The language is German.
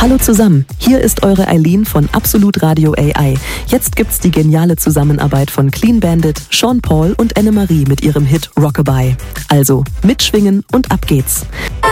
Hallo zusammen, hier ist eure Eileen von Absolut Radio AI. Jetzt gibt's die geniale Zusammenarbeit von Clean Bandit, Sean Paul und Annemarie mit ihrem Hit Rockabye. Also mitschwingen und ab geht's.